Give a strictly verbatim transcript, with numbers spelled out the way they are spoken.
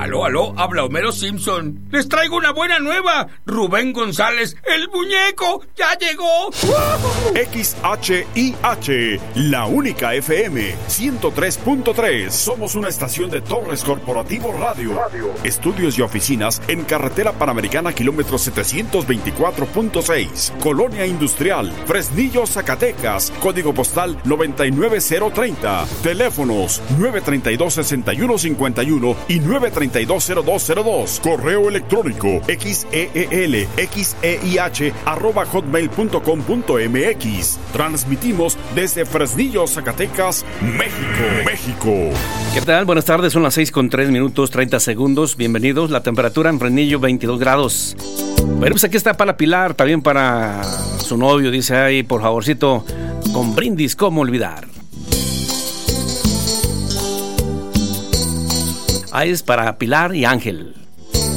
Aló, aló, habla Homero Simpson. Les traigo una buena nueva. Rubén González, el muñeco, ya llegó. X H I H, la única F M, ciento tres punto tres. Somos una estación de Torres Corporativo Radio. Radio. Estudios y oficinas en Carretera Panamericana, kilómetro setecientos veinticuatro punto seis. Colonia Industrial, Fresnillo, Zacatecas. Código postal noventa y nueve cero treinta. Teléfonos nueve treinta y dos, sesenta y uno cincuenta y uno y nueve treinta y dos, cero dos cero dos. Correo electrónico xeel xeih arroba hotmail punto com punto mx. Transmitimos desde Fresnillo, Zacatecas, México. México. ¿Qué tal? Buenas tardes, son las seis con tres minutos treinta segundos. Bienvenidos. La temperatura en Fresnillo veintidós grados. Bueno, pues aquí está para Pilar, también para su novio. Dice ahí, por favorcito, con brindis, ¿cómo olvidar? Ahí es para Pilar y Ángel.